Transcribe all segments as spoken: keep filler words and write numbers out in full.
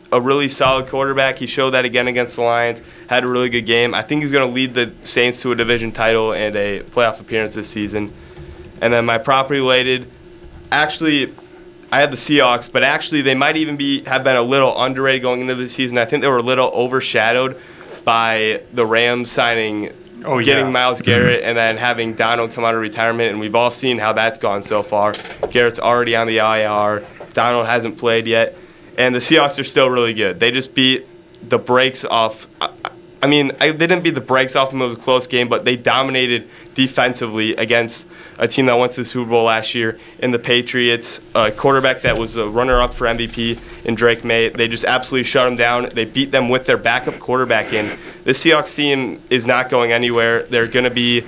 a really solid quarterback. He showed that again against the Lions, had a really good game. I think he's going to lead the Saints to a division title and a playoff appearance this season. And then my property-related, actually, I had the Seahawks, but actually they might even be have been a little underrated going into the season. I think they were a little overshadowed by the Rams signing, oh, getting yeah. Myles Garrett, and then having Donald come out of retirement, and we've all seen how that's gone so far. Garrett's already on the I R. Donald hasn't played yet. And the Seahawks are still really good. They just beat the brakes off. I, I mean, I, they didn't beat the brakes off them. It was a close game, but they dominated defensively against a team that went to the Super Bowl last year in the Patriots, a quarterback that was a runner-up for M V P in Drake May. They just absolutely shut them down. They beat them with their backup quarterback in. This Seahawks team is not going anywhere. They're going to be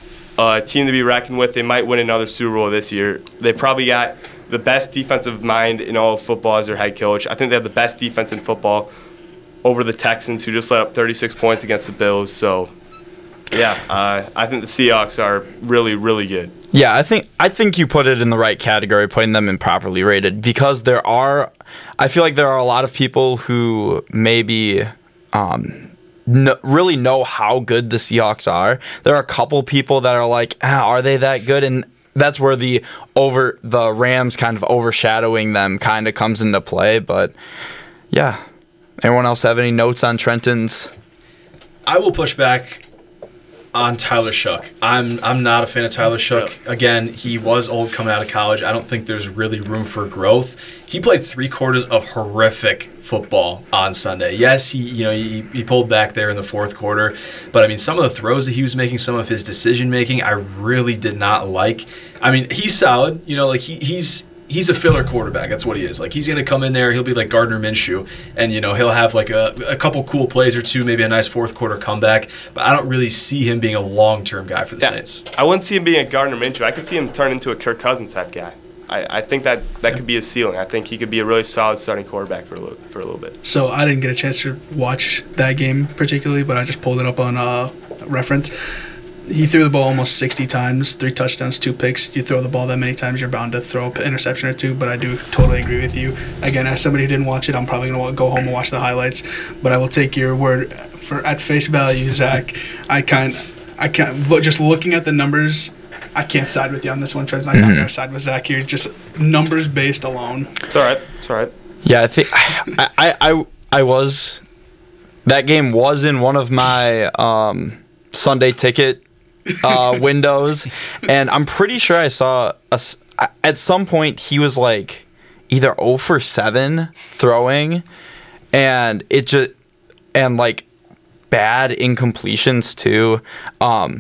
a team to be reckoned with. They might win another Super Bowl this year. They probably got the best defensive mind in all of football as their head coach. I think they have the best defense in football over the Texans, who just let up thirty-six points against the Bills. So, yeah, uh, I think the Seahawks are really, really good. Yeah, I think I think you put it in the right category, putting them in properly rated, because there are, I feel like there are a lot of people who maybe um, n- really know how good the Seahawks are. There are a couple people that are like, ah, are they that good? And that's where the over the Rams kind of overshadowing them kind of comes into play. But yeah, anyone else have any notes on Trenton's? I will push back on Tyler Shough. I'm I'm not a fan of Tyler Shough. Yep. Again, he was old coming out of college. I don't think there's really room for growth. He played three quarters of horrific football on Sunday. Yes, he you know he, he pulled back there in the fourth quarter, but I mean some of the throws that he was making, some of his decision making, I really did not like. I mean he's solid. You know, like he he's. He's a filler quarterback. That's what he is. Like he's going to come in there. He'll be like Gardner Minshew, and you know he'll have like a, a couple cool plays or two, maybe a nice fourth quarter comeback. But I don't really see him being a long term guy for the yeah, Saints. I wouldn't see him being a Gardner Minshew. I could see him turn into a Kirk Cousins type guy. I, I think that that could be his ceiling. I think he could be a really solid starting quarterback for a little, for a little bit. So I didn't get a chance to watch that game particularly, but I just pulled it up on uh, reference. He threw the ball almost sixty times, three touchdowns, two picks. You throw the ball that many times, you're bound to throw an interception or two, but I do totally agree with you. Again, as somebody who didn't watch it, I'm probably going to go home and watch the highlights, but I will take your word for at face value, Zach. I can't, I can't, look, just looking at the numbers, I can't side with you on this one, Trent. I can't mm-hmm. side with Zach here. Just numbers based alone. It's all right. It's all right. Yeah, I think I, I, I, I was, that game was in one of my um, Sunday ticket uh, windows, and I'm pretty sure I saw a, at some point he was like either zero for seven throwing, and it just and like bad incompletions too. Um,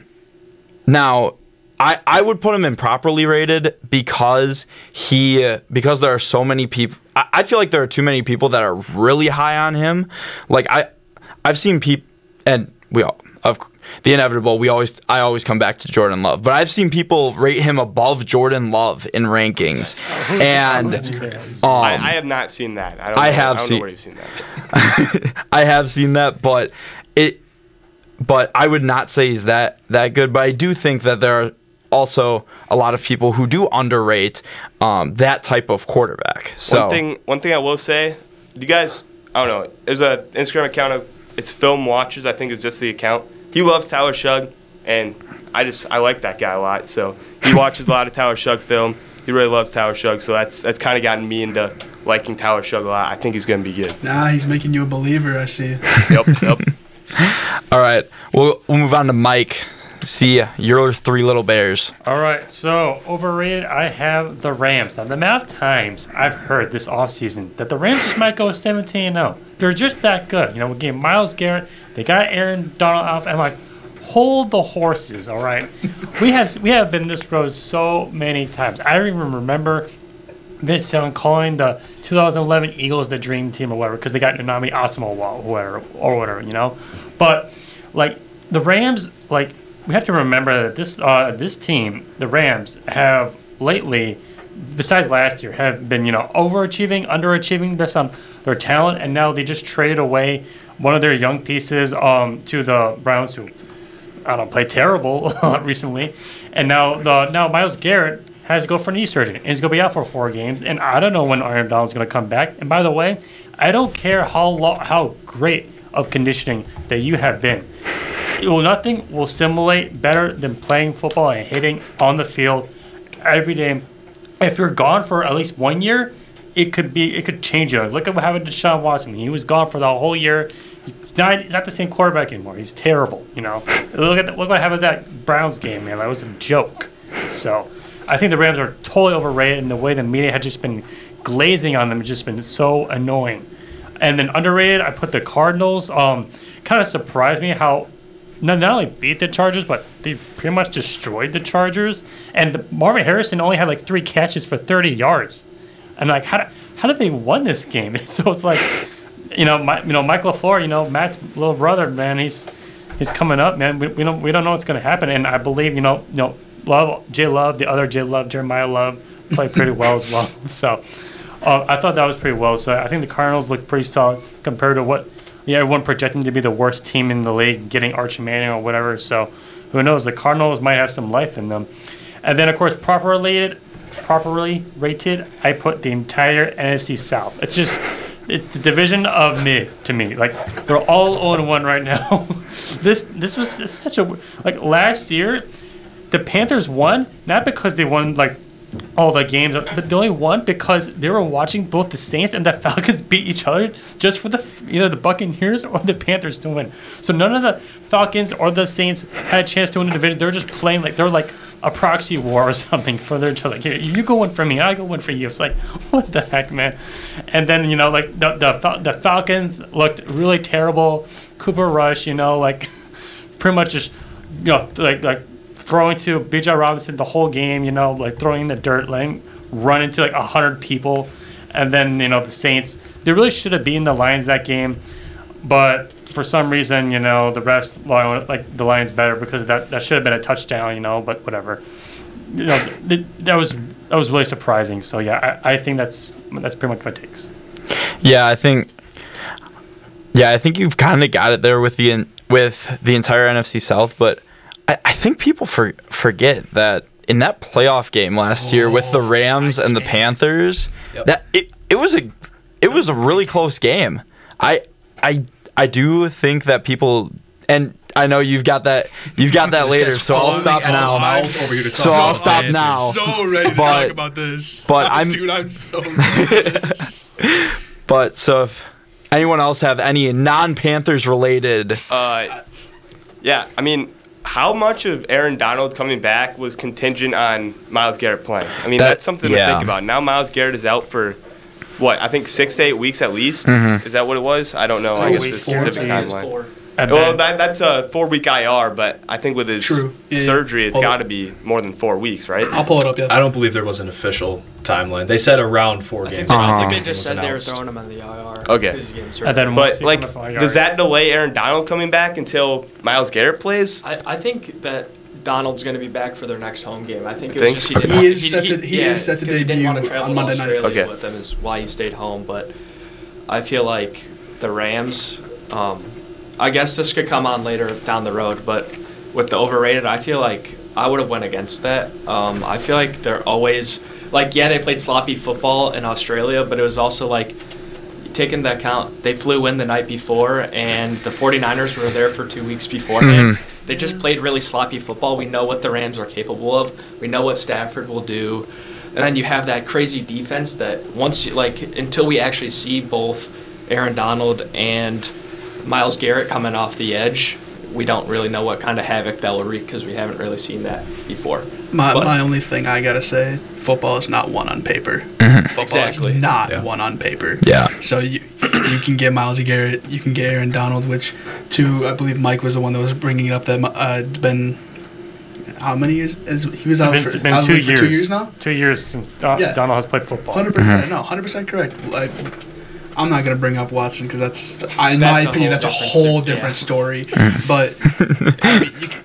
now I I would put him in properly rated because he because there are so many people. I, I feel like there are too many people that are really high on him. Like I I've seen people, and we all of. The inevitable, we always, I always come back to Jordan Love, but I've seen people rate him above Jordan Love in rankings, and um, I, I have not seen that. I, don't I know, have I don't seen. know where you've seen that. I have seen that, but it, but I would not say he's that that good. But I do think that there are also a lot of people who do underrate um, that type of quarterback. So one thing, one thing I will say, you guys, I don't know. There's a Instagram account of it's Film Watchers. I think is just the account. He loves Tyler Shough, and I just I like that guy a lot. So he watches a lot of Tyler Shough film. He really loves Tyler Shough, so that's that's kind of gotten me into liking Tyler Shough a lot. I think he's going to be good. Nah, he's making you a believer, I see. Yep, yep. All right, we'll we'll move on to Mike. See ya. Your three little bears. All right, so overrated, I have the Rams. Now, the amount of times I've heard this offseason that the Rams just might go seventeen and oh. They're just that good. You know, we gave Myles Garrett, they got Aaron Donald out. I'm like, hold the horses, all right? we have we have been this road so many times. I don't even remember Vince Young calling the two thousand eleven Eagles the dream team or whatever because they got Nanami Asamoah or whatever, or whatever, you know? But, like, the Rams, like, we have to remember that this uh, this team, the Rams, have lately, besides last year, have been, you know, overachieving, underachieving based on their talent, and now they just traded away one of their young pieces um, to the Browns, who I don't know, played terrible recently, and now the now Myles Garrett has to go for a knee surgery, and he's going to be out for four games, and I don't know when Aaron Donald's going to come back. And by the way, I don't care how lo- how great of conditioning that you have been. It will, nothing will simulate better than playing football and hitting on the field every day. If you're gone for at least one year, it could be it could change you. Look at what happened to Deshaun Watson. He was gone for the whole year. He's not, he's not the same quarterback anymore. He's terrible. You know, look at the, look what happened at that Browns game, man. That was a joke. So, I think the Rams are totally overrated, and the way the media had just been glazing on them has just been so annoying. And then underrated, I put the Cardinals. Um, kind of surprised me how not, not only beat the Chargers, but they pretty much destroyed the Chargers. And the, Marvin Harrison only had like three catches for thirty yards. I'm like, how, how did they win this game? So it's like, you know, my, you know, Mike LaFleur, you know, Matt's little brother, man, he's he's coming up, man. We, we don't we don't know what's going to happen, and I believe, you know, you know, Love, Jay Love, the other Jay Love, Jeremiah Love, played pretty well as well. So uh, I thought that was pretty well. So I think the Cardinals look pretty solid compared to what yeah, everyone projecting to be the worst team in the league, getting Archie Manning or whatever. So who knows? The Cardinals might have some life in them. And then, of course, properly rated, properly rated, I put the entire N F C South. It's just, it's the division of mid to me. Like, they're all oh and one right now. this this was such a, like, last year, the Panthers won, not because they won, like, all the games, but they only won because they were watching both the Saints and the Falcons beat each other just for the either the Buccaneers or the Panthers to win. So none of the Falcons or the Saints had a chance to win the division. They were just playing like they're like a proxy war or something for their like, here, you go one for me, I go one for you. It's like, what the heck, man? And then, you know, like the the, the Falcons looked really terrible. Cooper Rush, you know, like pretty much just, you know, like like. throwing to B J Robinson the whole game, you know, like throwing in the dirt, letting run into like a hundred people, and then, you know, the Saints, they really should have beaten the Lions that game, but for some reason, you know, the refs like the Lions better because that that should have been a touchdown, you know, but whatever. You know, th- that was that was really surprising. So yeah, I, I think that's that's pretty much my takes. Yeah, I think. Yeah, I think you've kind of got it there with the with the entire N F C South, but I, I think people for, forget that in that playoff game last oh, year with the Rams and the Panthers, yep. that it, it was a it was a really close game. I I I do think that people, and I know you've got that you've got that later, so I'll stop now. So I'll stop I'm now. So ready to but, talk about this. But I'm dude, I'm so ready. But so if anyone else have any non-Panthers related? Uh, yeah, I mean, how much of Aaron Donald coming back was contingent on Myles Garrett playing? I mean, that, that's something yeah. to think about. Now Myles Garrett is out for, what, I think six to eight weeks at least? Mm-hmm. Is that what it was? I don't know. I guess the specific timeline. Well, that, that's a four-week I R, but I think with his True. surgery, it's got to be more than four weeks, right? I'll pull it up, yeah. I don't believe there was an official timeline. They said around four I games. Think I think they just said announced. They were throwing him on the I R. Okay. And then but, like, does that delay Aaron Donald coming back until Myles Garrett plays? I, I think that Donald's going to be back for their next home game. I think it think? was just he, didn't he, is he, set to, he, he yeah, is set to debut debut he didn't want to travel on Monday to night. Australia Okay. with them is why he stayed home. But I feel like the Rams, um, I guess this could come on later down the road, but with the overrated, I feel like I would have went against that. Um, I feel like they're always, like, yeah, they played sloppy football in Australia, but it was also like, taking into account, they flew in the night before, and the 49ers were there for two weeks beforehand. Mm-hmm. They just played really sloppy football. We know what the Rams are capable of. We know what Stafford will do. And then you have that crazy defense that once, you, like, until we actually see both Aaron Donald and Myles Garrett coming off the edge, we don't really know what kind of havoc that will wreak because we haven't really seen that before. My but, my only thing I gotta say, football is not one on paper. Mm-hmm. Football exactly. is not yeah. one on paper. Yeah. So you you can get Myles Garrett, you can get Aaron Donald, which two I believe Mike was the one that was bringing it up. That uh, it's been how many years? Is he was out it's for, been, it's been two years. for two years now. Two years since Don- yeah. Donald has played football. Hundred percent, mm-hmm. no, hundred percent correct. Like, I'm not gonna bring up Watson because that's, I, in that's my opinion, that's a whole different yeah. story. But I mean, you can,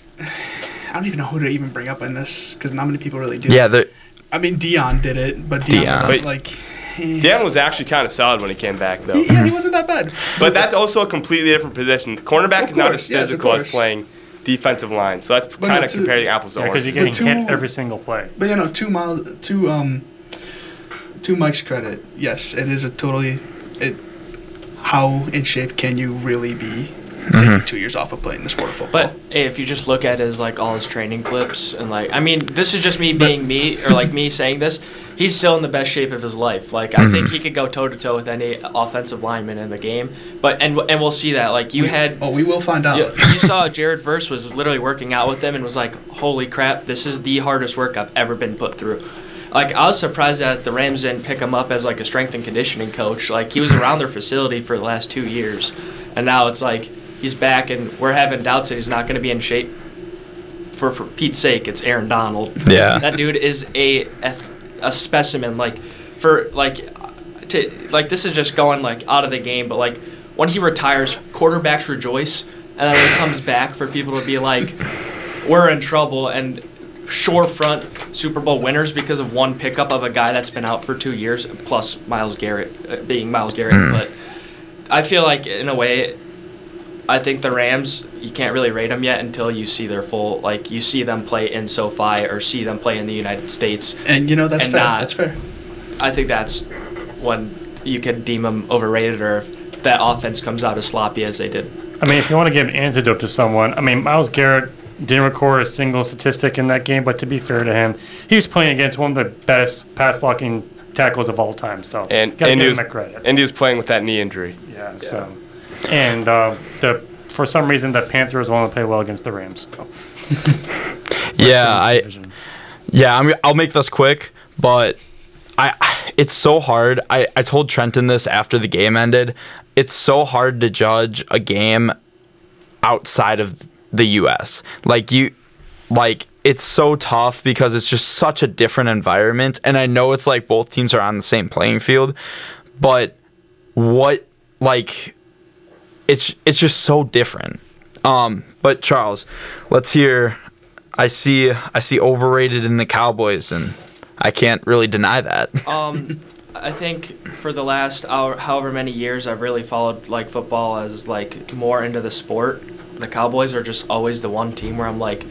I don't even know who to even bring up in this because not many people really do. Yeah, I mean, Dion did it, but Dion, Dion. was like. Eh. Dion was actually kind of solid when he came back, though. He, yeah, he wasn't that bad. But that's also a completely different position. Cornerback is not as physical yes, as playing defensive line, so that's kind of no, comparing apples to yeah, oranges. Because you're getting two, hit every single play. But you know, two miles, two um, to Mike's credit, yes, it is a totally, it how in shape can you really be taking two years off of playing the sport of football? But hey, if you just look at his like all his training clips and like I mean, this is just me being me or like me saying this. He's still in the best shape of his life. Like I think he could go toe to toe with any offensive lineman in the game. But and and we'll see that. Like you we, had. Oh, we will find out. You, you saw Jared Verse was literally working out with them and was like, "Holy crap, this is the hardest work I've ever been put through." Like I was surprised that the Rams didn't pick him up as like a strength and conditioning coach. Like he was around their facility for the last two years, and now it's like. He's back, and we're having doubts that he's not going to be in shape. For for Pete's sake, it's Aaron Donald. Yeah, that dude is a a specimen. Like for like to like this is just going like out of the game. But like when he retires, quarterbacks rejoice, and then when he comes back, for people to be like, we're in trouble, and shore front Super Bowl winners because of one pickup of a guy that's been out for two years, plus Myles Garrett uh, being Myles Garrett. Mm. But I feel like in a way. I think the Rams, you can't really rate them yet until you see their full, like you see them play in SoFi or see them play in the United States. And you know that's fair. Not, that's fair. I think that's when you can deem them overrated, or if that offense comes out as sloppy as they did. I mean, if you want to give an antidote to someone, I mean, Myles Garrett didn't record a single statistic in that game, but to be fair to him, he was playing against one of the best pass blocking tackles of all time. So and gotta and give he was, him credit. And he was playing with that knee injury. Yeah. yeah. So. And uh, the for some reason, the Panthers want to play well against the Rams. So. yeah, I. Yeah, I'm, I'll make this quick, but I. It's so hard. I, I told Trenton this after the game ended. It's so hard to judge a game outside of the U S Like you, like it's so tough because it's just such a different environment. And I know it's like both teams are on the same playing field, but what like. It's it's just so different. Um, but Charles, let's hear. I see I see overrated in the Cowboys, and I can't really deny that. Um, I think for the last hour, however many years, I've really followed like football as like more into the sport. The Cowboys are just always the one team where I'm like,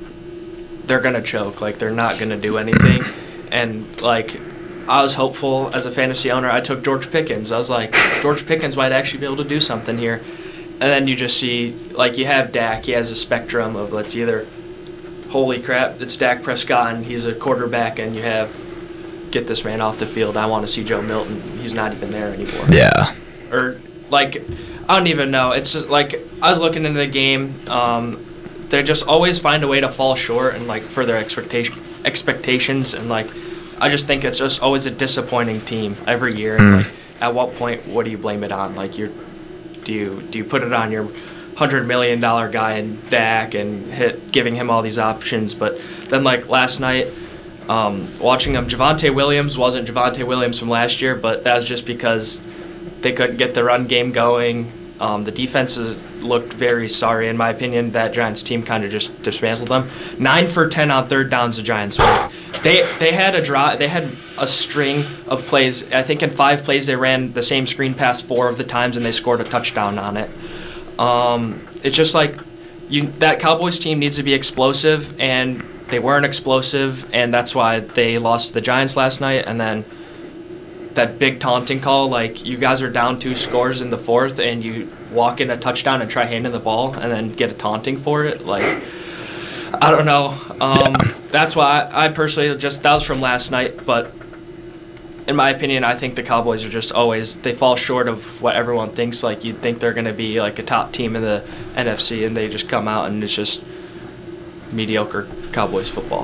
they're gonna choke, like they're not gonna do anything, and like. I was hopeful as a fantasy owner. I took George Pickens. I was like, George Pickens might actually be able to do something here. And then you just see, like, you have Dak. He has a spectrum of, let's either, holy crap, it's Dak Prescott and he's a quarterback, and you have, get this man off the field. I want to see Joe Milton. He's not even there anymore. Yeah. Or, like, I don't even know. It's just, like, I was looking into the game. Um, they just always find a way to fall short and, like, for their expectation, expectations and, like, I just think it's just always a disappointing team every year. And like, at what point, what do you blame it on? Like, you're, do you do you put it on your hundred million dollar guy and Dak and hit giving him all these options? But then, like last night, um, watching him, Javonte Williams wasn't Javonte Williams from last year, but that was just because they couldn't get the run game going. Um, the defenses looked very sorry, in my opinion. That Giants team kind of just dismantled them. Nine for ten on third downs. The Giants won. They they had a draw. They had a string of plays. I think in five plays they ran the same screen pass four of the times, and they scored a touchdown on it. Um, it's just like you that Cowboys team needs to be explosive, and they weren't explosive, and that's why they lost to the Giants last night. And then that big taunting call, like you guys are down two scores in the fourth, and you walk in a touchdown and try handing the ball, and then get a taunting for it, like. I don't know. Um, yeah. That's why I, I personally just that was from last night, but in my opinion, I think the Cowboys are just always they fall short of what everyone thinks. Like you'd think they're going to be like a top team in the N F C, and they just come out and it's just mediocre Cowboys football.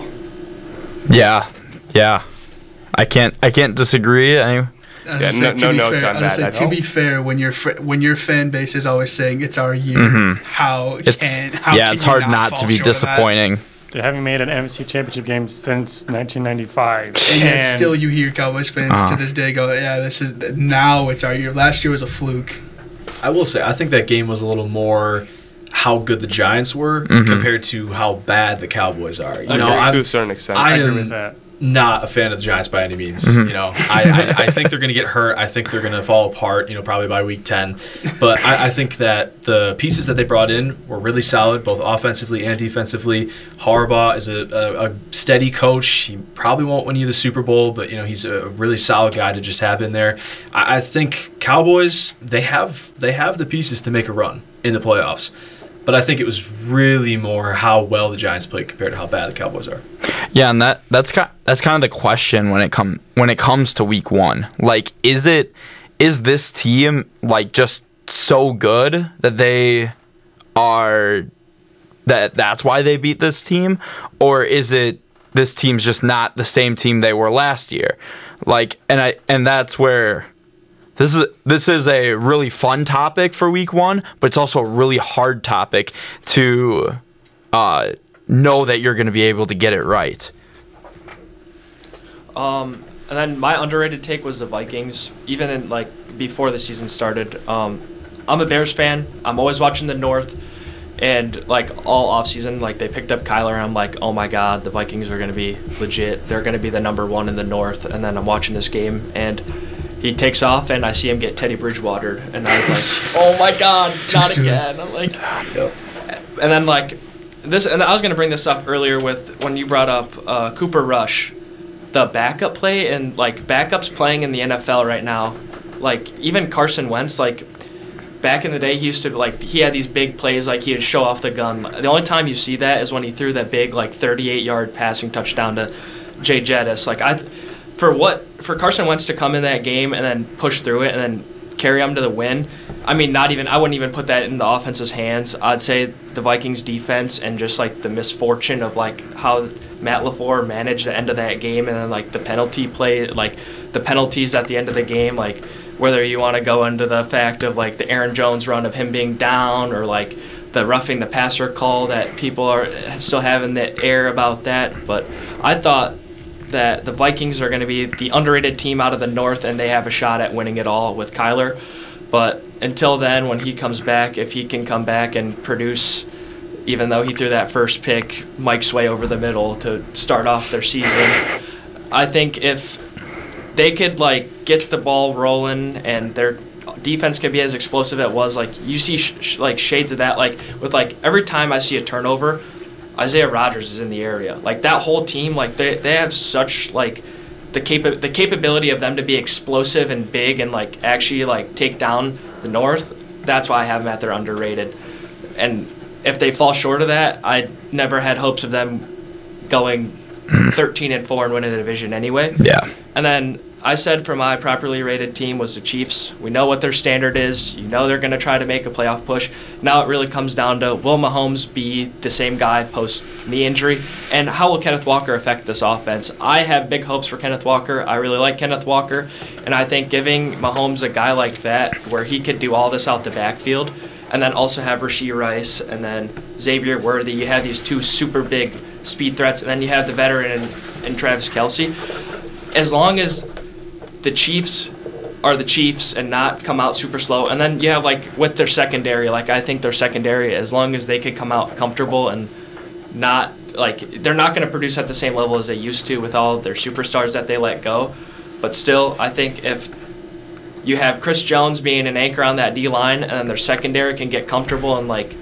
Yeah, yeah. I can't I can't disagree. I, Yeah, no, no notes fair, on that. Say, to be fair, when your fr- when your fan base is always saying it's our year, mm-hmm. how it's, can how yeah, can it's you hard not, not fall to be short of disappointing. They haven't made an N F C Championship game since nineteen ninety-five, and, and yet still you hear Cowboys fans uh-huh. to this day go, "Yeah, this is now it's our year. Last year was a fluke." I will say, I think that game was a little more how good the Giants were mm-hmm. compared to how bad the Cowboys are. You I know, agree, I'm, to a certain extent. I I am agree with that. not a fan of the Giants by any means. Mhm. You know, I, I, I think they're going to get hurt. I think they're going to fall apart, you know, probably by week ten. But I, I think that the pieces that they brought in were really solid, both offensively and defensively. Harbaugh is a, a, a steady coach. He probably won't win you the Super Bowl, but, you know, he's a really solid guy to just have in there. I, I think Cowboys, they have they have the pieces to make a run in the playoffs. But I think it was really more how well the Giants played compared to how bad the Cowboys are. Yeah, and that that's kind that's kind of the question when it come when it comes to week one. Like, is it is this team like just so good that they are that that's why they beat this team, or is it this team's just not the same team they were last year? Like, and I and that's where. This is this is a really fun topic for week one, but it's also a really hard topic to uh, know that you're going to be able to get it right. Um, and then my underrated take was the Vikings. Even in like before the season started, um, I'm a Bears fan. I'm always watching the North, and like all offseason, like they picked up Kyler, and I'm like, oh my God, the Vikings are going to be legit. They're going to be the number one in the North. And then I'm watching this game, and he takes off, and I see him get Teddy Bridgewater, and I was like, "Oh my God, not soon. again!" I'm like, and then like this, and I was gonna bring this up earlier with when you brought up uh, Cooper Rush, the backup play, and like backups playing in the N F L right now, like even Carson Wentz, like back in the day, he used to like he had these big plays, like he'd show off the gun. The only time you see that is when he threw that big like thirty-eight yard passing touchdown to Jay Jettis. Like I. For what for Carson Wentz to come in that game and then push through it and then carry them to the win, I mean, not even I wouldn't even put that in the offense's hands. I'd say the Vikings defense and just like the misfortune of like how Matt LaFleur managed the end of that game, and then like the penalty play, like the penalties at the end of the game, like whether you want to go into the fact of like the Aaron Jones run of him being down, or like the roughing the passer call that people are still having the air about that. But I thought that the Vikings are going to be the underrated team out of the North, and they have a shot at winning it all with Kyler. But until then, when he comes back, if he can come back and produce, even though he threw that first pick Mike's way over the middle to start off their season, I think if they could like get the ball rolling and their defense could be as explosive as it was, like you see sh- sh- like shades of that, like with like every time I see a turnover, Isaiah Rodgers is in the area. Like that whole team, like they they have such like the capa- the capability of them to be explosive and big and like actually like take down the North. That's why I have them at their underrated. And if they fall short of that, I never had hopes of them going thirteen and four and winning the division anyway. Yeah. And then I said for my properly rated team was the Chiefs. We know what their standard is. You know they're going to try to make a playoff push. Now it really comes down to, will Mahomes be the same guy post-knee injury? And how will Kenneth Walker affect this offense? I have big hopes for Kenneth Walker. I really like Kenneth Walker. And I think giving Mahomes a guy like that where he could do all this out the backfield, and then also have Rashee Rice and then Xavier Worthy, you have these two super big speed threats, and then you have the veteran in, in Travis Kelce. As long as the Chiefs are the Chiefs and not come out super slow. And then you have, like, with their secondary, like, I think their secondary, as long as they could come out comfortable and not, like, they're not going to produce at the same level as they used to with all their superstars that they let go. But still, I think if you have Chris Jones being an anchor on that D-line and then their secondary can get comfortable and, like,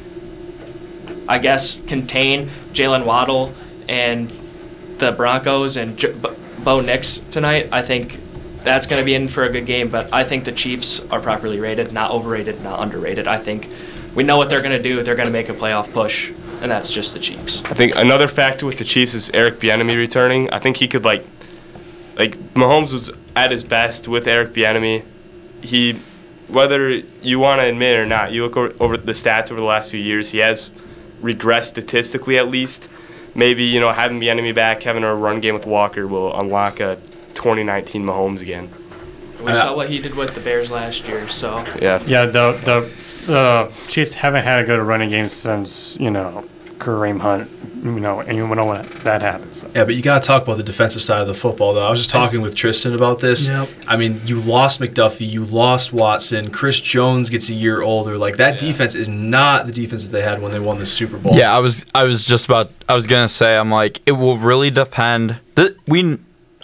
I guess, contain Jalen Waddle and the Broncos and J- Bo Nix tonight, I think that's going to be in for a good game. But I think the Chiefs are properly rated, not overrated, not underrated. I think we know what they're going to do. They're going to make a playoff push, and that's just the Chiefs. I think another factor with the Chiefs is Eric Bieniemy returning. I think he could, like, like Mahomes was at his best with Eric Bieniemy. He, whether you want to admit it or not, you look over, over the stats over the last few years, he has regressed statistically at least. Maybe, you know, having Bieniemy back, having a run game with Walker will unlock a twenty nineteen Mahomes again. We saw what he did with the Bears last year, so. Yeah. Yeah, the the the Chiefs haven't had a good running game since, you know, Kareem Hunt, you know, and you know when that happens. So. Yeah, but you got to talk about the defensive side of the football, though. I was just talking with Tristan about this. Yep. I mean, you lost McDuffie, you lost Watson, Chris Jones gets a year older. Like, that Yeah. defense is not the defense that they had when they won the Super Bowl. Yeah, I was I was just about I was gonna say I'm like it will really depend. The, we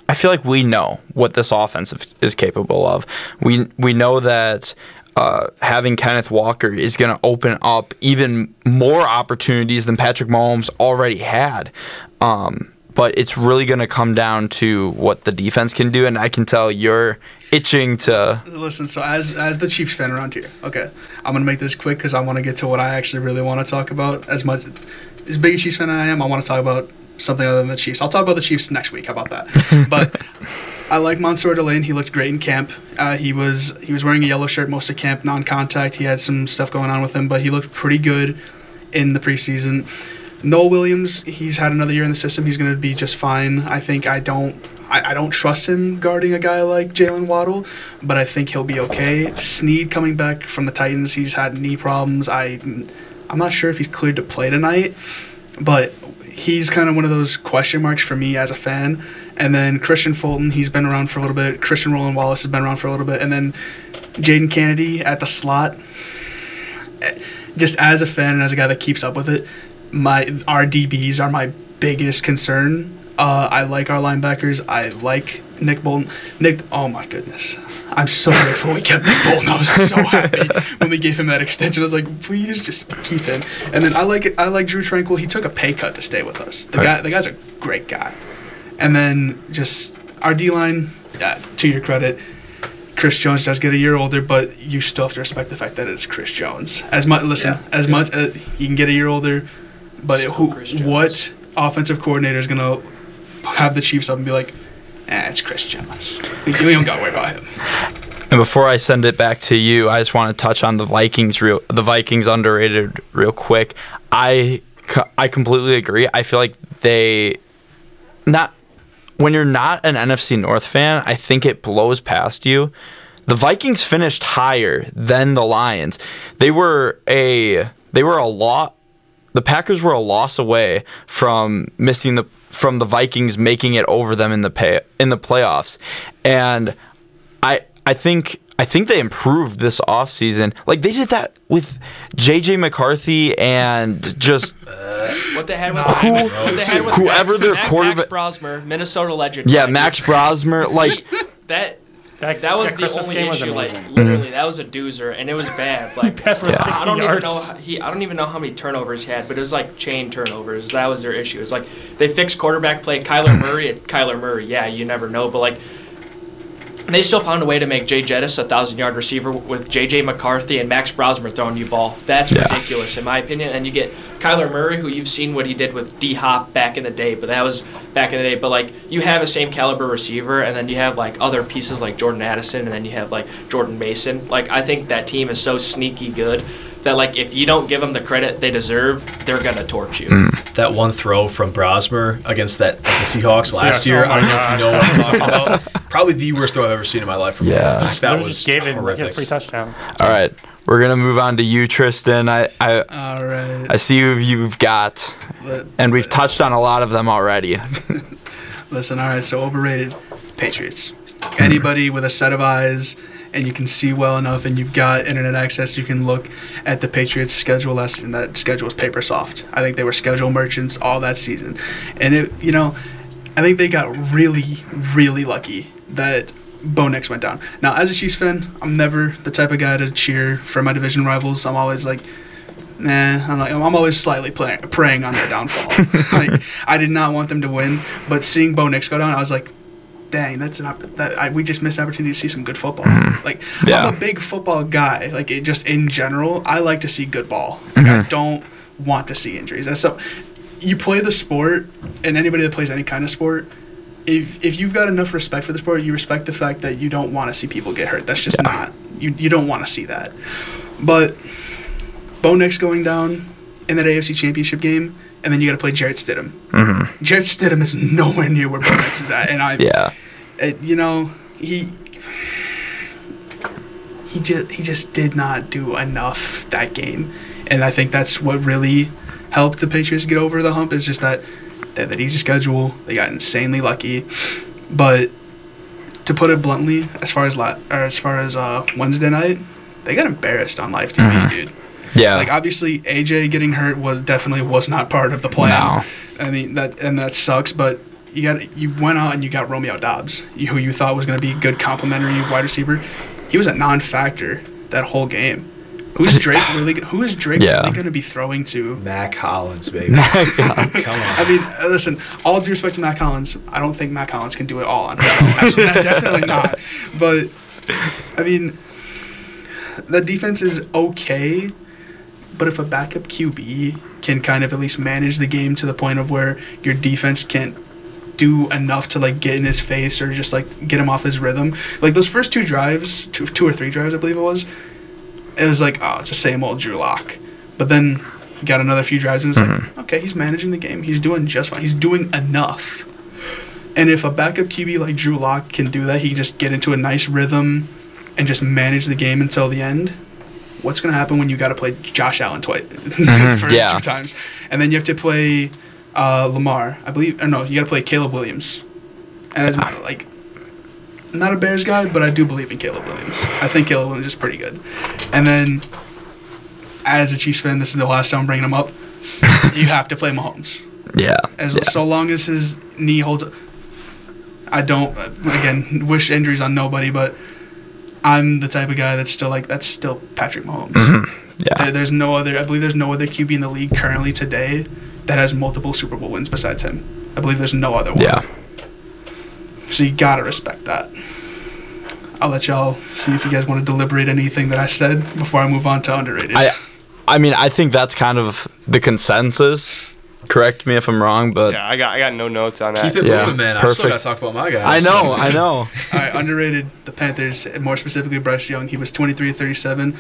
I feel like we know what this offense is capable of. We we know that uh, having Kenneth Walker is going to open up even more opportunities than Patrick Mahomes already had. Um, but it's really going to come down to what the defense can do, and I can tell you're itching to listen. So as as the Chiefs fan around here, okay, I'm gonna make this quick because I want to get to what I actually really want to talk about. As much as big a Chiefs fan I am, I want to talk about something other than the Chiefs. I'll talk about the Chiefs next week. How about that? But I like Mansour Delane. He looked great in camp. Uh, he was he was wearing a yellow shirt most of camp, non-contact. He had some stuff going on with him, but he looked pretty good in the preseason. Noel Williams, he's had another year in the system. He's going to be just fine. I think I don't I, I don't trust him guarding a guy like Jalen Waddle, but I think he'll be okay. Snead coming back from the Titans, he's had knee problems. I, I'm not sure if he's cleared to play tonight, but he's kind of one of those question marks for me as a fan. And then Christian Fulton, he's been around for a little bit. Christian Roland Wallace has been around for a little bit. And then Jaden Kennedy at the slot. Just as a fan and as a guy that keeps up with it, my our D Bs are my biggest concern. Uh, I like our linebackers. I like Nick Bolton. Nick, oh my goodness. I'm so grateful we kept Nick Bolton. I was so happy when we gave him that extension. I was like, please just keep him. And then I like I like Drew Tranquil. He took a pay cut to stay with us. The guy, the guy's a great guy. And then just our D-line, yeah, to your credit, Chris Jones does get a year older, but you still have to respect the fact that it is Chris Jones. As much, listen, Yeah. as much uh, you can get a year older, but it, who, Chris Jones. what offensive coordinator is gonna have the Chiefs up and be like, eh, it's Chris Jones. We, we don't gotta worry about him. And before I send it back to you, I just want to touch on the Vikings real the Vikings underrated real quick. I co- I completely agree. I feel like they not when you're not an N F C North fan, I think it blows past you. The Vikings finished higher than the Lions. They were a they were a lot the Packers were a loss away from missing the from the Vikings making it over them in the pay, in the playoffs. And I I think I think they improved this offseason. Like they did that with J J McCarthy and just What they had with, Who- what they had with whoever Max, their Max, quarterback- Max Brosmer, Minnesota legend. yeah, Like, Max Brosmer like That That, that was that the Christmas only game was issue. Like amazing. literally, that was a doozer, and it was bad. Like Passed for Yeah. sixty I don't even yards. know how he. I don't even know how many turnovers he had, but it was like chain turnovers. That was their issue. It's like they fixed quarterback play. Kyler Murray, Kyler Murray. Yeah, you never know, but like they still found a way to make Jay Jettis a thousand yard receiver with J J McCarthy and Max Brosmer throwing you ball. That's Yeah. ridiculous in my opinion. And you get Kyler Murray, who you've seen what he did with D Hop back in the day, but that was back in the day. But like you have a same caliber receiver, and then you have like other pieces like Jordan Addison, and then you have like Jordan Mason. Like I think that team is so sneaky good that like if you don't give them the credit they deserve, they're gonna torch you. That one throw from Brosmer against that the Seahawks last Seahawks, year. oh I don't my know if you gosh. know what I'm talking about. Probably the worst throw I've ever seen in my life from Yeah. him. That Literally was just gave it like a horrific. free touchdown. all right. We're gonna move on to you, Tristan. I I, All right. I see who you've got, Let- and we've touched on a lot of them already. Listen, all right, so overrated Patriots. Anybody with a set of eyes and you can see well enough and you've got internet access, you can look at the Patriots schedule last season. That schedule was paper soft. I think they were schedule merchants all that season. And, it, you know, I think they got really, really lucky that Bo Nix went down. Now, as a Chiefs fan, I'm never the type of guy to cheer for my division rivals. I'm always like, Nah, I'm like I'm always slightly play, preying on their downfall. Like I did not want them to win, but seeing Bo Nix go down, I was like, "Dang, that's an opp- that I, we just missed an opportunity to see some good football." Like Yeah. I'm a big football guy. Like it just in general, I like to see good ball. Like, I don't want to see injuries. That's so. You play the sport, and anybody that plays any kind of sport, if if you've got enough respect for the sport, you respect the fact that you don't want to see people get hurt. That's just not you. You don't want to see that, but. Bo Nix going down in that A F C Championship game, and then you got to play Jarrett Stidham. Mm-hmm. Jarrett Stidham is nowhere near where Bo Nix is at, and I, Yeah. it, you know, he he just he just did not do enough that game, and I think that's what really helped the Patriots get over the hump. Is just that they had that easy schedule, they got insanely lucky, but to put it bluntly, as far as la- or as far as uh, Wednesday night, they got embarrassed on live T V, Mhm. dude. Yeah. Like obviously A J getting hurt was definitely was not part of the plan. No. I mean that and that sucks, but you got you went out and you got Romeo Dobbs, you, who you thought was going to be a good complimentary wide receiver. He was a non-factor that whole game. Who's Drake really? Who is Drake Yeah. really going to be throwing to? Mac Hollins, baby. Come on. I mean, uh, listen. All due respect to Matt Collins, I don't think Matt Collins can do it all on his own. Actually, definitely not. But I mean, the defense is okay. But if a backup Q B can kind of at least manage the game to the point of where your defense can't do enough to like get in his face or just like get him off his rhythm, like those first two drives, two, two or three drives, I believe it was. It was like, oh, it's the same old Drew Lock. But then he got another few drives and it's Mhm. like, okay, he's managing the game. He's doing just fine. He's doing enough. And if a backup Q B like Drew Lock can do that, he can just get into a nice rhythm and just manage the game until the end. What's going to happen when you got to play Josh Allen twice Mhm, for yeah. two times? And then you have to play uh, Lamar. I believe, or no, you got to play Caleb Williams. And it's Yeah. like, I'm not a Bears guy, but I do believe in Caleb Williams. I think Caleb Williams is pretty good. And then, as a Chiefs fan, this is the last time I'm bringing him up. You have to play Mahomes. Yeah. As yeah. so long as his knee holds. I don't. Again, wish injuries on nobody, but I'm the type of guy that's still like that's still Patrick Mahomes. Mhm. Yeah. There, there's no other. I believe there's no other Q B in the league currently today that has multiple Super Bowl wins besides him. I believe there's no other one. Yeah. So you gotta respect that. I'll let y'all see if you guys want to deliberate anything that I said before I move on to underrated. I, I mean, I think that's kind of the consensus. Correct me if I'm wrong, but Yeah, I got I got no notes on that. Keep it Yeah, moving, man. I still perfect. got to talk about my guys. I know, I know. All right, underrated the Panthers, more specifically Bryce Young. He was twenty-three of thirty-seven.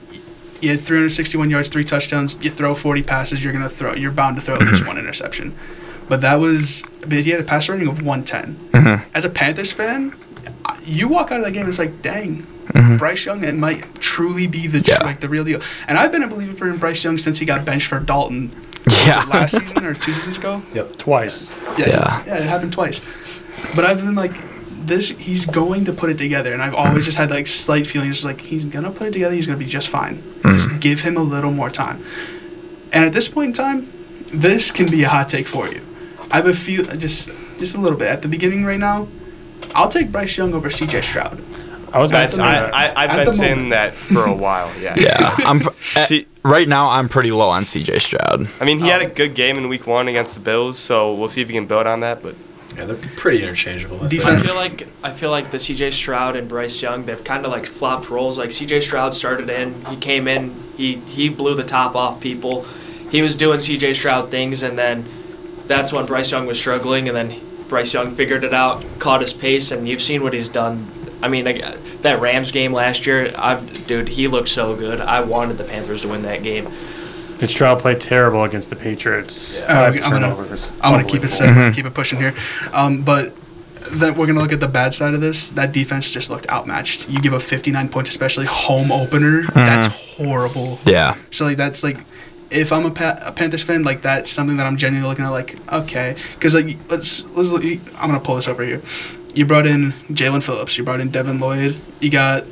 He had three hundred sixty-one yards, three touchdowns. You throw forty passes, you're gonna throw. You're bound to throw at least one interception. But that was. But he had a passer rating of one ten. Mhm. As a Panthers fan, you walk out of that game and it's like, dang, Mhm. Bryce Young, it might truly be the tr- Yeah. like the real deal. And I've been a believer for Bryce Young since he got benched for Dalton. Was Yeah. it last season or two seasons ago? Twice. Yeah. Yeah, it happened twice. But I've been like, this, he's going to put it together. And I've always just had like slight feelings like, he's going to put it together. He's going to be just fine. Just give him a little more time. And at this point in time, this can be a hot take for you. I have a few, just just a little bit. At the beginning right now, I'll take Bryce Young over C J Stroud. I was about That's, to say I, that. I, At I've the been saying moment. that for a while. Yeah. Yeah. I'm pr- eh, See- right now. I'm pretty low on C J Stroud. I mean, he Oh. had a good game in Week One against the Bills, so we'll see if he can build on that. But Yeah, they're pretty interchangeable. I think. Defense- I feel like I feel like the C J Stroud and Bryce Young, they've kind of like flopped roles. Like C J Stroud started in, he came in, he he blew the top off people. He was doing C J Stroud things, and then that's when Bryce Young was struggling, and then Bryce Young figured it out, caught his pace, and you've seen what he's done. I mean, like, that Rams game last year, I dude, he looked so good. I wanted the Panthers to win that game. And Stroud played terrible against the Patriots. Uh, Five I'm gonna, turnovers. I'm gonna keep it Unbelievable. simple, keep it pushing here. Um, but then we're gonna look at the bad side of this. That defense just looked outmatched. You give up fifty-nine points, especially home opener. That's horrible. Yeah. So like that's like, if I'm a, pa- a Panthers fan, like that's something that I'm genuinely looking at. Like, okay, because like let's let's look, I'm gonna pull this over here. You brought in Jalen Phillips. You brought in Devin Lloyd. You got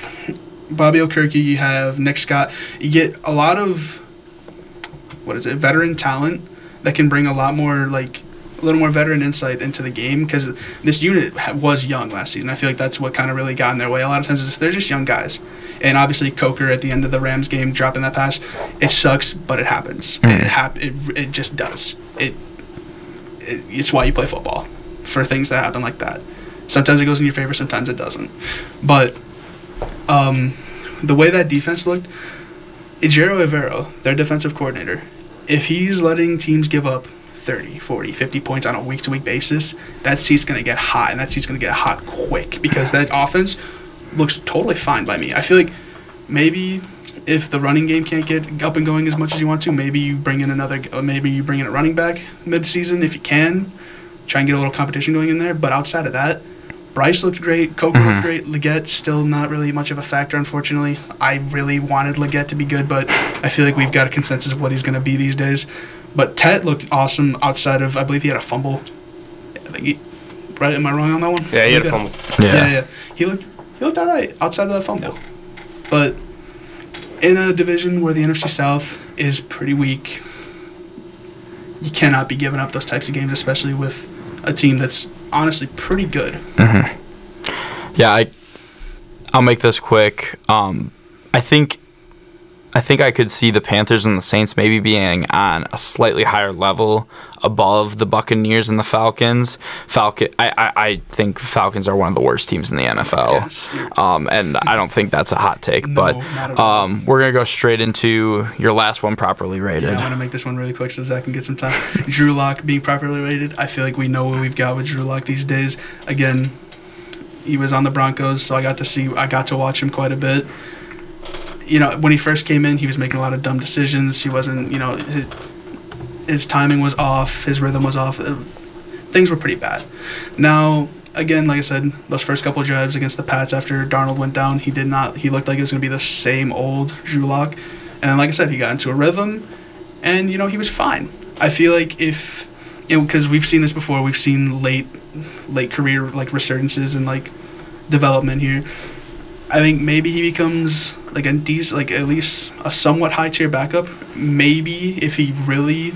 Bobby Okereke. You have Nick Scott. You get a lot of what is it? Veteran talent that can bring a lot more like a little more veteran insight into the game because this unit ha- was young last season. I feel like that's what kind of really got in their way. A lot of times it's, they're just young guys. And obviously Coker at the end of the Rams game dropping that pass, it sucks, but it happens. Mhm. It hap- it it just does. It, it it's why you play football, for things that happen like that. Sometimes it goes in your favor, sometimes it doesn't. But um, the way that defense looked, Ejiro Evero, their defensive coordinator, if he's letting teams give up thirty, forty, fifty points on a week-to-week basis, that seat's going to get hot, and that seat's going to get hot quick because that offense looks totally fine by me. I feel like maybe if the running game can't get up and going as much as you want to, maybe you bring in another, uh, maybe you bring in a running back mid-season if you can, try and get a little competition going in there. But outside of that, Bryce looked great. Coker Mhm. looked great. Leggett still not really much of a factor, unfortunately. I really wanted Leggett to be good, but I feel like we've got a consensus of what he's going to be these days. But Tet looked awesome outside of, I believe he had a fumble. I think he, right? Am I wrong on that one? yeah, he had a Yeah. fumble. Yeah, Yeah. yeah. He looked he looked all right outside of that fumble. But in a division where the N F C South is pretty weak, you cannot be giving up those types of games, especially with a team that's honestly pretty good. Yeah, I, I'll make this quick. Um, I think, I think I could see the Panthers and the Saints maybe being on a slightly higher level above the Buccaneers and the Falcons. Falcon, I, I, I think Falcons are one of the worst teams in the N F L. Yes, you're- Um, and I don't think that's a hot take, No, but not at all. um, we're gonna go straight into your last one, properly Yeah, rated. I'm gonna make this one really quick so Zach can get some time. Drew Lock being properly rated. I feel like we know what we've got with Drew Lock these days. Again, he was on the Broncos, so I got to see, I got to watch him quite a bit. You know, when he first came in, he was making a lot of dumb decisions. He wasn't, you know, his, his timing was off, his rhythm was off. Uh, Things were pretty bad. Now, again, like I said, those first couple of drives against the Pats after Darnold went down, he did not. He looked like it was going to be the same old Drew Lock. And then, like I said, he got into a rhythm, and you know he was fine. I feel like if, because we've seen this before, we've seen late, late career like resurgences and like development here. I think maybe he becomes like a decent, like at least a somewhat high tier backup. Maybe if he really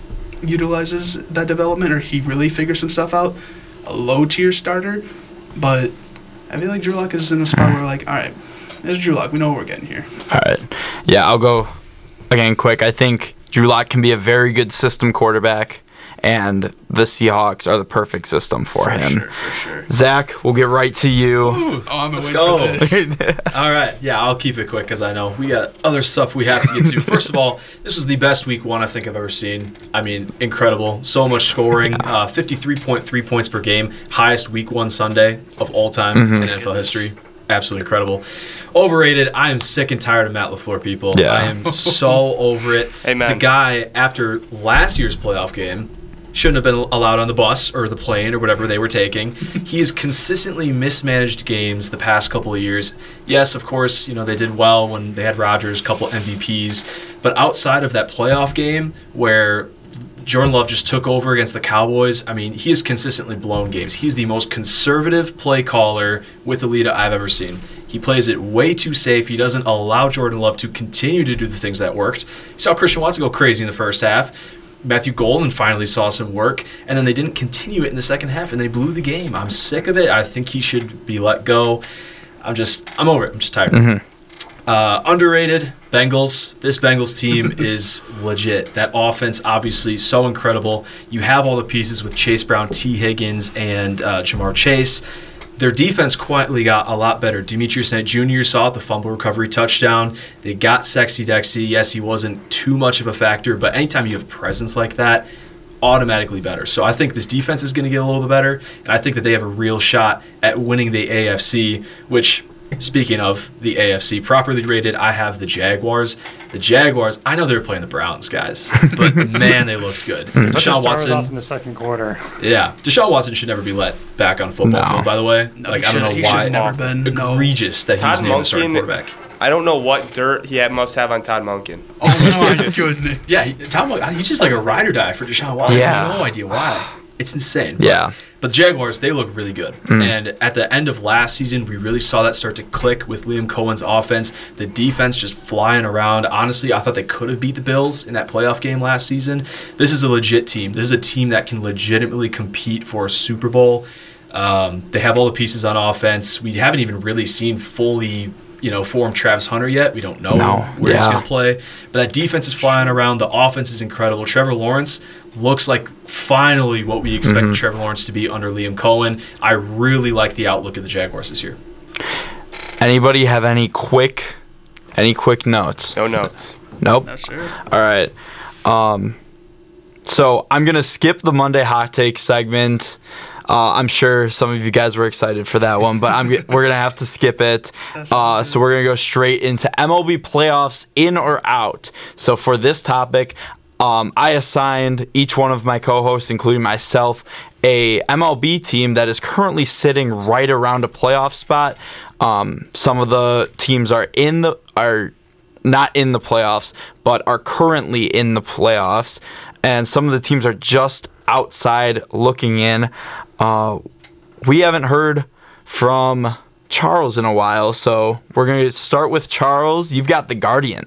utilizes that development or he really figures some stuff out, a low tier starter. But I feel like Drew Lock is in a spot where like, all right, there's Drew Lock. We know what we're getting here. All right. Yeah, I'll go again quick. I think Drew Lock can be a very good system quarterback, and the Seahawks are the perfect system for, For him. sure, for sure. Zach, we'll get right to you. Oh, I'm Let's waiting go. for this. All right, yeah, I'll keep it quick because I know we got other stuff we have to get to. First of all, this was the best week one I think I've ever seen. I mean, incredible. So much scoring. Uh, fifty-three point three points per game. Highest week one Sunday of all time in N F L history. Absolutely incredible. Overrated. I am sick and tired of Matt LaFleur, people. Yeah. I am so over it. Amen. The guy, after last year's playoff game, shouldn't have been allowed on the bus or the plane or whatever they were taking. He's consistently mismanaged games the past couple of years. Yes, of course, you know, they did well when they had Rodgers, a couple M V Ps. But outside of that playoff game where Jordan Love just took over against the Cowboys, I mean, he has consistently blown games. He's the most conservative play caller with Alita I've ever seen. He plays it way too safe. He doesn't allow Jordan Love to continue to do the things that worked. You saw Christian Watson go crazy in the first half. Matthew Golden finally saw some work, and then they didn't continue it in the second half, and they blew the game. I'm sick of it. I think he should be let go. I'm just, I'm over it. I'm just tired. Mm-hmm. Uh, underrated, Bengals. This Bengals team is legit. That offense, obviously, so incredible. You have all the pieces with Chase Brown, T. Higgins, and uh, Jamar Chase. Their defense quietly got a lot better. Demetrius Knight Junior saw it, the fumble recovery touchdown. They got Sexy Dexy. Yes, he wasn't too much of a factor, but anytime you have presence like that, automatically better. So I think this defense is going to get a little bit better, and I think that they have a real shot at winning the A F C, which, speaking of the A F C, properly rated, I have the Jaguars. The Jaguars, I know they were playing the Browns, guys, but man, they looked good. But they Deshaun started Watson, off in the second quarter. yeah, Deshaun Watson should never be let back on a football No. field, by the way. No, like, he I don't should- know he why. should never been. No. Egregious that Todd he's named the starting Monken- quarterback. I don't know what dirt he had, must have on Todd Monken. Oh my goodness. Yeah, he, Tom, he's just like a ride or die for Deshaun Watson. I Yeah. have no idea why. It's insane. But, Yeah. But the Jaguars, they look really good. And at the end of last season, we really saw that start to click with Liam Cohen's offense. The defense just flying around. Honestly, I thought they could have beat the Bills in that playoff game last season. This is a legit team. This is a team that can legitimately compete for a Super Bowl. Um, they have all the pieces on offense. We haven't even really seen fully, you know, formed Travis Hunter yet. We don't know No, where he's yeah. going to play. But that defense is flying around. The offense is incredible. Trevor Lawrence looks like finally what we expected Mm-hmm. Trevor Lawrence to be under Liam Cohen. I really like the outlook of the Jaguars this year. Anybody have any quick, any quick notes? No notes. Nope. No, sir. All right. Um, so I'm gonna skip the Monday hot take segment. Uh, I'm sure some of you guys were excited for that one, but I'm g- we're gonna have to skip it. Uh, so we're gonna go straight into M L B playoffs, in or out. So for this topic, um, I assigned each one of my co-hosts, including myself, a M L B team that is currently sitting right around a playoff spot. Um, some of the teams are in the are not in the playoffs, but are currently in the playoffs, and some of the teams are just outside looking in. Uh, we haven't heard from Charles in a while, so we're going to start with Charles. You've got the Guardians.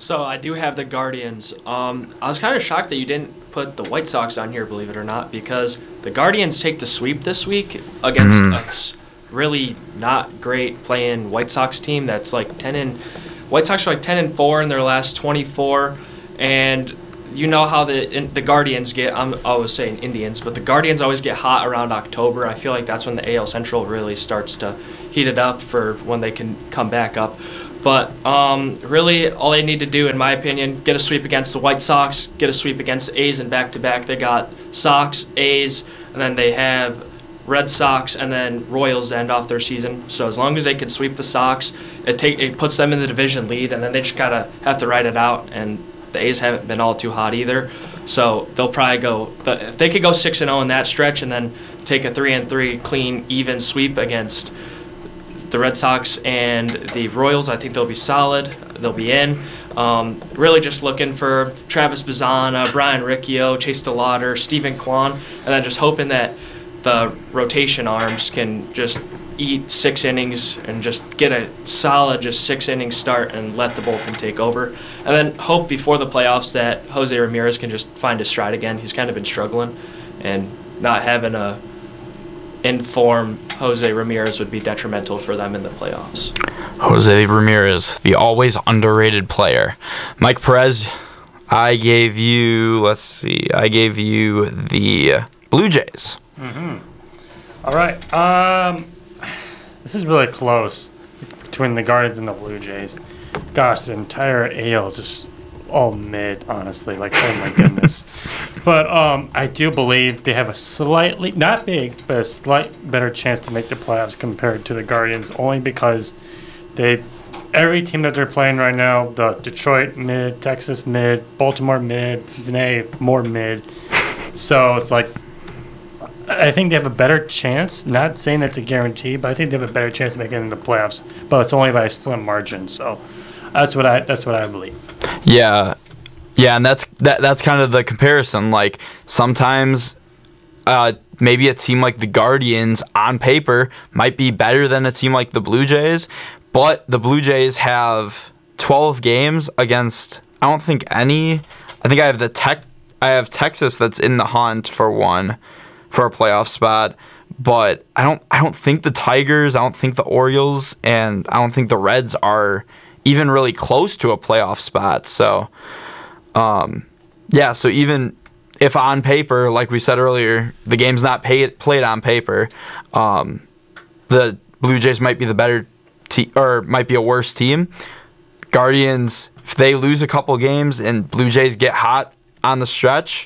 So I do have the Guardians. Um, I was kind of shocked that you didn't put the White Sox on here, believe it or not, because the Guardians take the sweep this week against Mm. a s- really not great playing White Sox team that's like ten and White Sox are like ten and four in their last twenty-four, and you know how the in, the Guardians get. I'm always saying Indians, but the Guardians always get hot around October. I feel like that's when the A L Central really starts to heat it up for when they can come back up. But um, really, all they need to do, in my opinion, get a sweep against the White Sox, get a sweep against the A's, and back-to-back they got Sox, A's, and then they have Red Sox, and then Royals to end off their season. So as long as they can sweep the Sox, it take it puts them in the division lead, and then they just gotta have to ride it out. And the A's haven't been all too hot either, so they'll probably go. If they could go six and zero in that stretch, and then take a three and three clean, even sweep against the Red Sox and the Royals, I think they'll be solid. They'll be in. Um, really just looking for Travis Bazzana, Brian Riccio, Chase DeLauder, Stephen Kwan, and then just hoping that the rotation arms can just eat six innings and just get a solid just six inning start and let the bullpen take over. And then hope before the playoffs that Jose Ramirez can just find his stride again. He's kind of been struggling, and not having a in-form Jose Ramirez would be detrimental for them in the playoffs. Jose Ramirez, the always underrated player. Mike Perez, I gave you, let's see, I gave you the Blue Jays. All right. Um, this is really close between the Guardians and the Blue Jays. Gosh, the entire A L is just all mid, honestly. Like, oh my goodness. But um, I do believe they have a slightly, not big, but a slight better chance to make the playoffs compared to the Guardians, only because they, every team that they're playing right now, the Detroit mid, Texas mid, Baltimore mid, Cincinnati more mid. So it's like, I think they have a better chance. Not saying it's a guarantee, but I think they have a better chance of making it into the playoffs. But it's only by a slim margin. So that's what I that's what I believe. Yeah, yeah, and that's that. That's kind of the comparison. Like sometimes, uh, maybe a team like the Guardians on paper might be better than a team like the Blue Jays, but the Blue Jays have twelve games against. I don't think any. I think I have the tech. I have Texas that's in the hunt for one, for a playoff spot. But I don't. I don't think the Tigers. I don't think the Orioles, and I don't think the Reds are even really close to a playoff spot. So, um, yeah, so even if on paper, like we said earlier, the game's not pay, played on paper, um, the Blue Jays might be the better team, or might be a worse team. Guardians, if they lose a couple games and Blue Jays get hot on the stretch,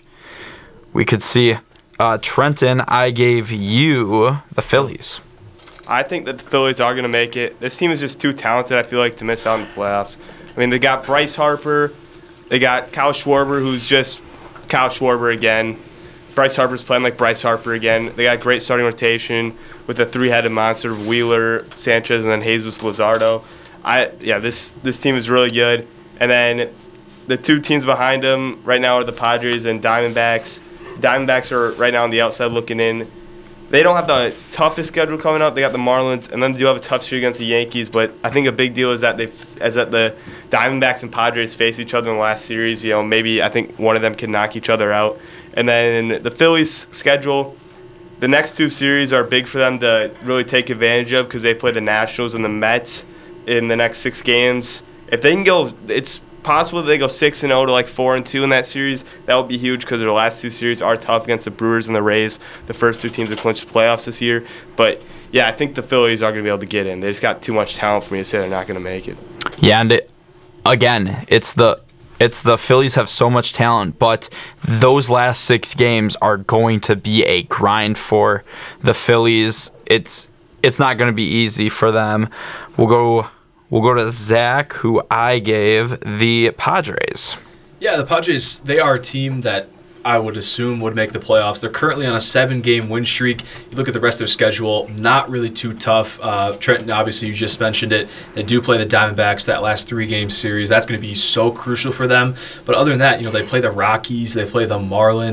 we could see. Uh, Trenton, I gave you the Phillies. I think that the Phillies are going to make it. This team is just too talented, I feel like, to miss out on the playoffs. I mean, they got Bryce Harper. They got Kyle Schwarber, who's just Kyle Schwarber again. Bryce Harper's playing like Bryce Harper again. They got great starting rotation with a three-headed monster of Wheeler, Sanchez, and then Jesus Luzardo. I yeah, this this team is really good. And then the two teams behind them right now are the Padres and Diamondbacks. Diamondbacks are right now on the outside looking in. They don't have the toughest schedule coming up. They got the Marlins, and then they do have a tough series against the Yankees. But I think a big deal is that they, is that the Diamondbacks and Padres face each other in the last series. You know, maybe I think one of them can knock each other out. And then the Phillies' schedule, the next two series are big for them to really take advantage of because they play the Nationals and the Mets in the next six games. If they can go, it's possible that they go six and zero to like four and two in that series. That would be huge because their last two series are tough against the Brewers and the Rays, the first two teams that clinched the playoffs this year. But yeah, I think the Phillies are going to be able to get in. They just got too much talent for me to say they're not going to make it. Yeah, and it, again, it's the it's the Phillies have so much talent, but those last six games are going to be a grind for the Phillies. It's it's not going to be easy for them. We'll go. We'll go to Zach, who I gave the Padres. Yeah, the Padres, they are a team that I would assume would make the playoffs. They're currently on a seven-game win streak. You look at the rest of their schedule, not really too tough. Uh, Trenton, obviously, you just mentioned it. They do play the Diamondbacks that last three-game series. That's going to be so crucial for them. But other than that, you know, they play the Rockies, they play the Marlins,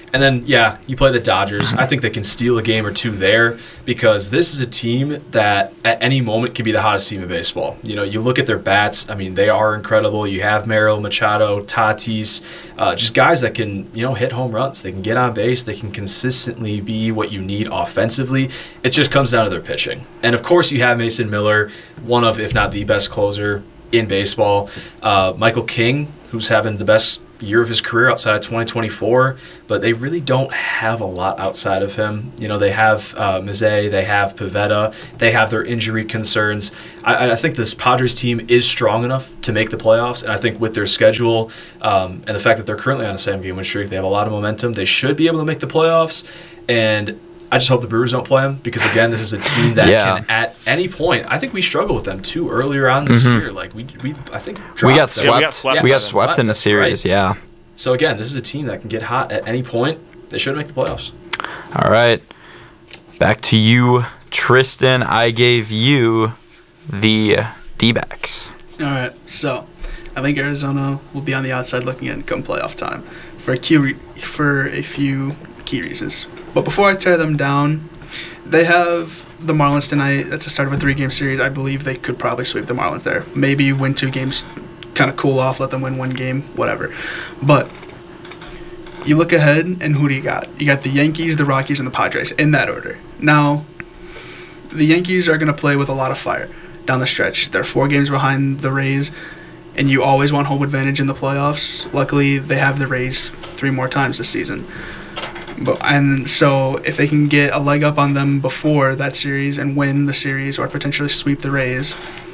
And then, yeah, you play the Dodgers. I think they can steal a game or two there because this is a team that at any moment can be the hottest team in baseball. You know, you look at their bats. I mean, they are incredible. You have Merrill, Machado, Tatis, uh, just guys that can, you know, hit home runs. They can get on base. They can consistently be what you need offensively. It just comes down to their pitching. And, of course, you have Mason Miller, one of, if not the best closer in baseball. Uh, Michael King, who's having the best year of his career outside of twenty twenty-four, but they really don't have a lot outside of him. You know, they have uh, Mizé, they have Pivetta, they have their injury concerns. I, I think this Padres team is strong enough to make the playoffs, and I think with their schedule um, and the fact that they're currently on a seven-game win streak, they have a lot of momentum. They should be able to make the playoffs, and I just hope the Brewers don't play them because, again, this is a team that Yeah. can, at any point, I think we struggled with them too earlier on this Mhm. year. Like we, we, I think We got dropped them. swept. Yeah, we got swept. We got Yes. swept in the That's series. right. Yeah. So again, this is a team that can get hot at any point. They should make the playoffs. All right. Back to you, Tristan. I gave you the D-backs. All right, so I think Arizona will be on the outside looking in come playoff time for a key re- for a few key reasons. But before I tear them down, they have the Marlins tonight. That's the start of a three-game series. I believe they could probably sweep the Marlins there. Maybe win two games, kind of cool off, let them win one game, whatever. But you look ahead, and who do you got? You got the Yankees, the Rockies, and the Padres in that order. Now, the Yankees are going to play with a lot of fire down the stretch. They're four games behind the Rays, and you always want home advantage in the playoffs. Luckily, they have the Rays three more times this season. But and so if they can get a leg up on them before that series and win the series or potentially sweep the Rays,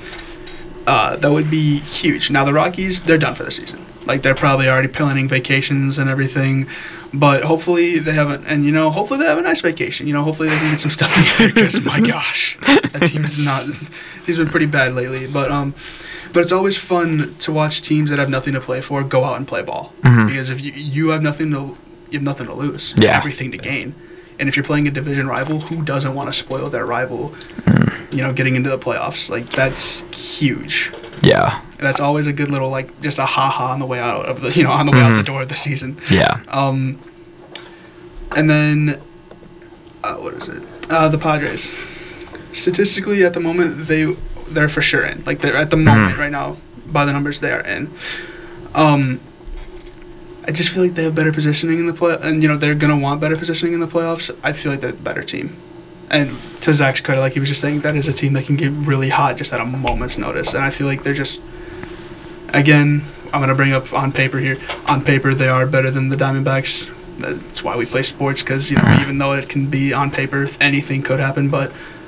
uh, that would be huge. Now the Rockies, they're done for the season. Like they're probably already planning vacations and everything. But hopefully they have a, and you know, hopefully they have a nice vacation. You know, hopefully they can get some stuff together because my gosh, that team is not. He's been pretty bad lately. But um, but it's always fun to watch teams that have nothing to play for go out and play ball Mhm. because if you you have nothing to you have nothing to lose, Yeah. everything to gain. And if you're playing a division rival, who doesn't want to spoil their rival? You know, getting into the playoffs, like that's huge. Yeah. That's always a good little like just a ha ha on the way out of the you know on the way out the door of the season. Yeah. Um, and then, uh, what is it? Uh, the Padres. Statistically, at the moment, they they're for sure in. Like they're at the moment right now, by the numbers, they are in. Um, I just feel like they have better positioning in the play, and you know they're gonna want better positioning in the playoffs. I feel like they're the better team. And to Zach's credit, like he was just saying, that is a team that can get really hot just at a moment's notice. And I feel like they're just, again, I'm gonna bring up on paper here. On paper, they are better than the Diamondbacks. That's why we play sports, because you know even though it can be on paper, anything could happen. But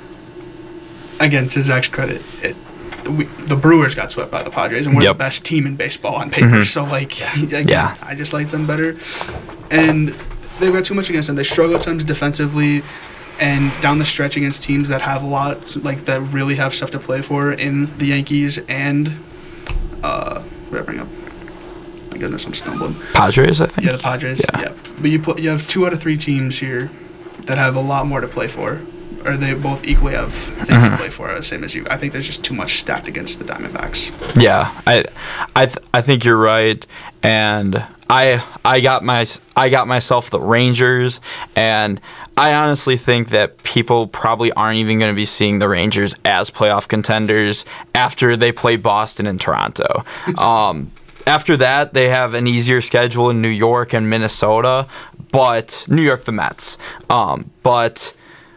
again, to Zach's credit, it, we, the Brewers got swept by the Padres, and we're Yep. the best team in baseball on paper. Mhm. So like, again, Yeah. I just like them better, and they've got too much against them. They struggle at times defensively, and down the stretch against teams that have a lot, like that really have stuff to play for in the Yankees and uh, what did I bring up? My goodness, I'm stumbling. Padres, I think. Yeah, the Padres. Yeah. Yeah, but you put you have two out of three teams here that have a lot more to play for, or they both equally have things Mhm. to play for, same as you. I think there's just too much stacked against the Diamondbacks. Yeah, I, I, th- I think you're right, and I, I got my, I got myself the Rangers, and I honestly think that people probably aren't even going to be seeing the Rangers as playoff contenders after they play Boston and Toronto. um, after that, they have an easier schedule in New York and Minnesota, but New York, the Mets. Um, but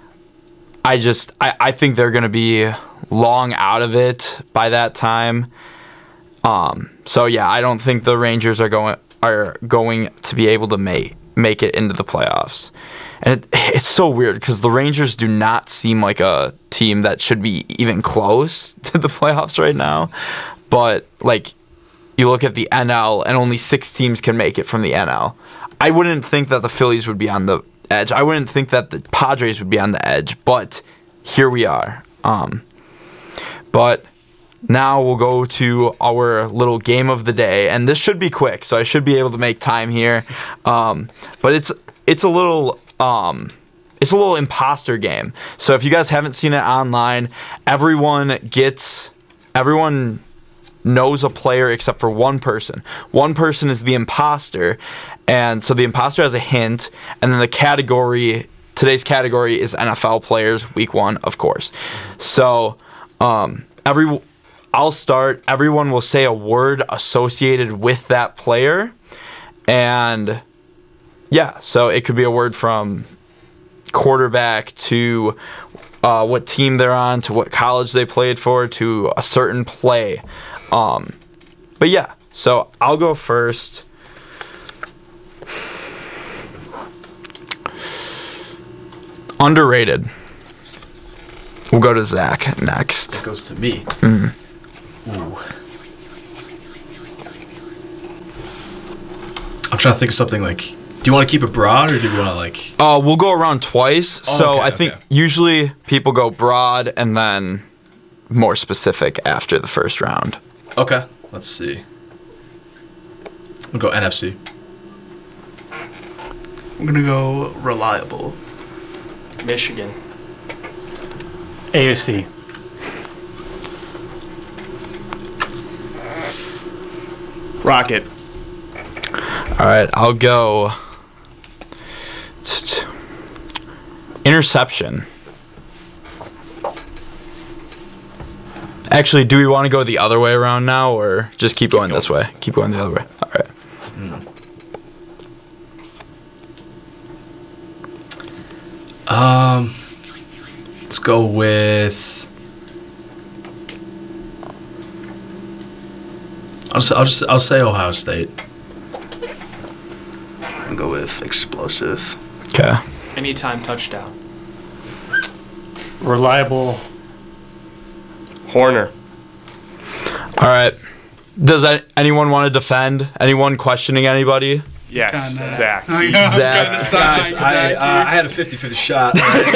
I just I, I think they're going to be long out of it by that time. Um, so yeah, I don't think the Rangers are going are going to be able to make make it into the playoffs. And it, it's so weird because the Rangers do not seem like a team that should be even close to the playoffs right now. But like you look at the N L and only six teams can make it from the N L. I wouldn't think that the Phillies would be on the edge. I wouldn't think that the Padres would be on the edge, but here we are. Um, but now we'll go to our little game of the day, and this should be quick, so I should be able to make time here. Um, but it's it's a little um, it's a little imposter game. So if you guys haven't seen it online, everyone gets everyone knows a player except for one person. One person is the imposter, and so the imposter has a hint, and then the category, today's category is N F L players, week one, of course. So um, every, I'll start. Everyone will say a word associated with that player, and yeah, so it could be a word from quarterback to uh, what team they're on, to what college they played for, to a certain play. Um, but yeah, so I'll go first. Underrated. We'll go to Zach next. It goes to me. Mm. Ooh. I'm trying to think of something like. Do you want to keep it broad, or do you want to like? Uh, we'll go around twice. Oh, so okay, I think okay. usually people go broad and then more specific after the first round. Okay, let's see. We'll go N F C. I'm gonna go reliable. Michigan. A F C. Rocket. All right, I'll go. Interception. Actually, do we want to go the other way around now, or just keep keep going going. this way? Keep going the other way. All right. Um, let's go with. I'll just, I'll just I'll say Ohio State. I'm gonna go with explosive. Okay. Anytime touchdown. Reliable. Horner. All right. Does a- anyone want to defend? Anyone questioning anybody? Yes, Kinda. Zach. Oh, yeah. Zach. Kinda side, Guys, I, Zach, uh, I had a fifty-fifty shot.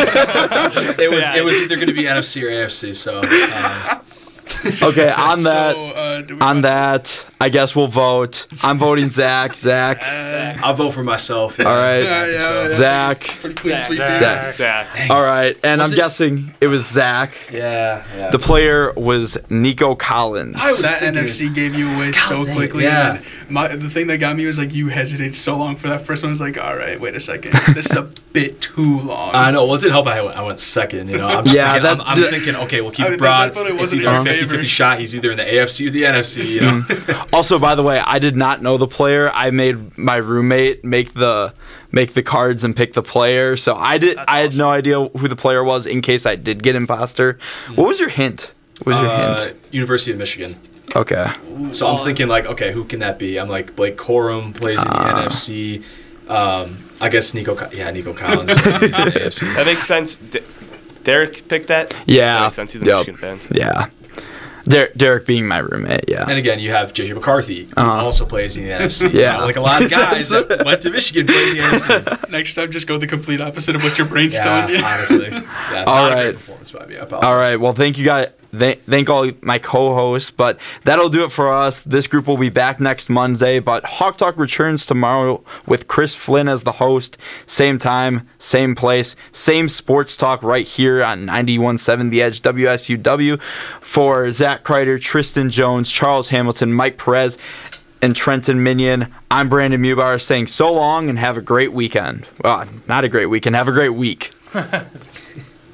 it was Yeah. it was either going to be N F C or A F C. So um, Okay, on that, So, uh, do we on want- that, I guess we'll vote. I'm voting Zach. Zach. I'll vote for myself. Yeah. All right. Yeah, yeah, So- yeah. Zach. Pretty clean Zach. sweep Zach. here. Zach. Zach. All right, and Was I'm it- guessing it was Zach. Yeah, yeah. The player was Nico Collins. I was That thinking N F C it was- gave you away so dang it, quickly. yeah. And then my, the thing that got me was like you hesitated so long for that first one. I was like, all right, wait a second, this is a bit too long. I know. Well, it didn't help. I went, I went second. You know, I'm just Yeah, thinking, that- I'm, I'm that- thinking, okay, we'll keep I- it broad. that definitely It's wasn't either in a your favor. fifty-fifty shot. He's either in the A F C or the N F C. You know. Also, by the way, I did not know the player. I made my roommate make the make the cards and pick the player. So I did. That's I had awesome. no idea who the player was in case I did get imposter. What was your hint? What was your Uh, hint? University of Michigan. Okay. So I'm thinking like, okay, who can that be? I'm like Blake Corum plays in the Ah. N F C. Um, I guess Nico. Co- Yeah, Nico Collins. He's in the A F C. That makes sense. D- Derek picked that? Yeah. That makes sense. He's a Yep. Michigan fan. Yeah. Der- Derek being my roommate. Yeah. And again, you have J J McCarthy, who Uh-huh. also plays in the N F C. Yeah. You know, like a lot of guys that went to Michigan played in the N F C. Next time, just go the complete opposite of what your brain's Yeah, telling you. honestly. Yeah, All not a great right. performance by me. I apologize. All right. Well, thank you guys. Th- thank all my co-hosts. But that'll do it for us. This group will be back next Monday. But Hawk Talk returns tomorrow with Chris Flynn as the host. Same time, same place, same sports talk right here on ninety-one point seven The Edge W S U W. For Zach Kreider, Tristan Jones, Charles Hamilton, Mike Perez, and Trenton Minion, I'm Brandon Mubar saying so long and have a great weekend. Well, not a great weekend. Have a great week.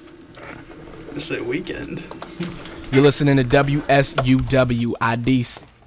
It's a weekend. You're listening to W S U W I D S.